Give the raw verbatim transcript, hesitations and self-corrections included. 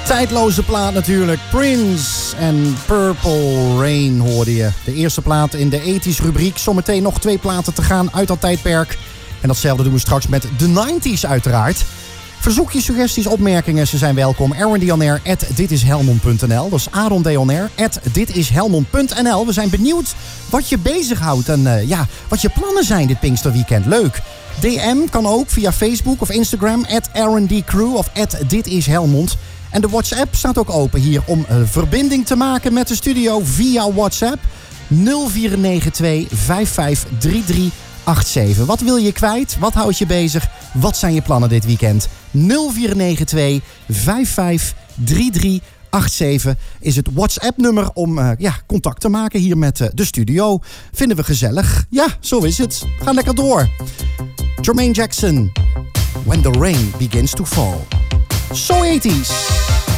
Tijdloze plaat natuurlijk. Prince en Purple Rain hoorde je. De eerste plaat in de ethisch rubriek. Zometeen nog twee platen te gaan uit dat tijdperk. En datzelfde doen we straks met de nineties uiteraard. Verzoekjes, suggesties, opmerkingen, ze zijn welkom. Aaron Dionair at ditishelmond punt n l. Dat is Aaron Dionair at ditishelmond punt n l. We zijn benieuwd wat je bezighoudt en uh, ja, wat je plannen zijn dit Pinksterweekend. Leuk. D M kan ook via Facebook of Instagram at Aaron D Crew of at ditishelmond. En de WhatsApp staat ook open hier om uh, verbinding te maken met de studio via WhatsApp nul vier negen twee vijf vijf drie drie acht zeven. Wat wil je kwijt? Wat houdt je bezig? Wat zijn je plannen dit weekend? nul vier negen twee vijf vijf drie drie acht zeven is het WhatsApp-nummer om uh, ja, contact te maken hier met uh, de studio. Vinden we gezellig? Ja, zo is het. Ga lekker door. Jermaine Jackson, When the Rain Begins to Fall. So eighties.